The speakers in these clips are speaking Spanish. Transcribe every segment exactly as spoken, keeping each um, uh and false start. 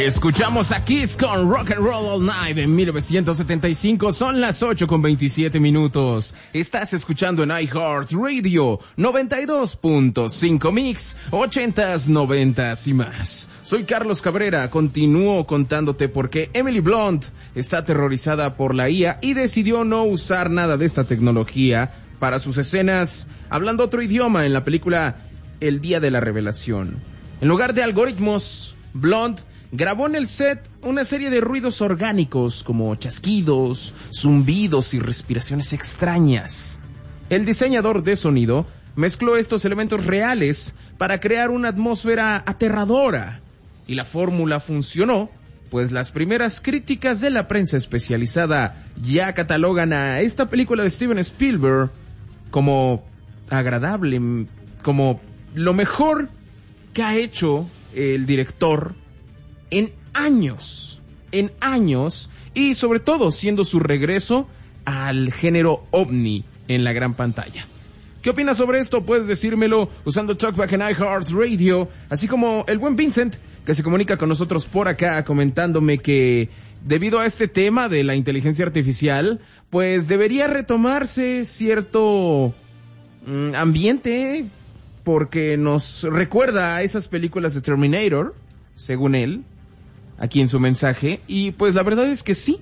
Escuchamos a Kiss con Rock and Roll All Night en mil novecientos setenta y cinco. Son las ocho con veintisiete minutos. Estás escuchando en iHeartRadio noventa y dos punto cinco Mix, ochentas, noventas y más. Soy Carlos Cabrera. Continúo contándote por qué Emily Blunt está aterrorizada por la I A y decidió no usar nada de esta tecnología para sus escenas hablando otro idioma en la película El Día de la Revelación. En lugar de algoritmos, Blunt grabó en el set una serie de ruidos orgánicos como chasquidos, zumbidos y respiraciones extrañas. El diseñador de sonido mezcló estos elementos reales para crear una atmósfera aterradora. Y la fórmula funcionó, pues las primeras críticas de la prensa especializada ya catalogan a esta película de Steven Spielberg como agradable, como lo mejor que ha hecho el director en años, en años, y sobre todo siendo su regreso al género ovni en la gran pantalla. ¿Qué opinas sobre esto? Puedes decírmelo usando Talkback en iHeartRadio, así como el buen Vincent, que se comunica con nosotros por acá comentándome que debido a este tema de la inteligencia artificial, pues debería retomarse cierto mm, ambiente, porque nos recuerda a esas películas de Terminator, según él, aquí en su mensaje, y pues la verdad es que sí,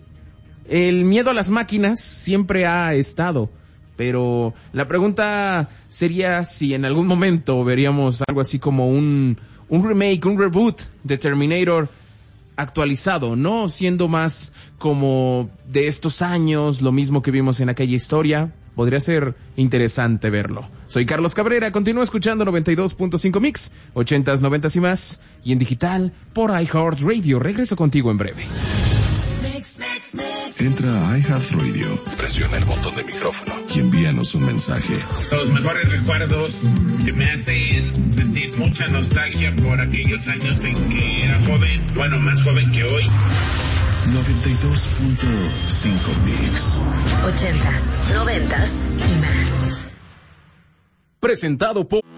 el miedo a las máquinas siempre ha estado, pero la pregunta sería si en algún momento veríamos algo así como un, un remake, un reboot de Terminator actualizado, ¿no? Siendo más como de estos años, lo mismo que vimos en aquella historia. Podría ser interesante verlo. Soy Carlos Cabrera, continúa escuchando noventa y dos punto cinco Mix, ochentas, noventas y más, y en digital por iHeartRadio. Regreso contigo en breve. Entra a iHeartRadio, presiona el botón de micrófono y envíanos un mensaje. Los mejores recuerdos que me hacen sentir mucha nostalgia por aquellos años en que era joven, bueno, más joven que hoy. noventa y dos punto cinco Mix. Ochentas, noventas y más. Presentado por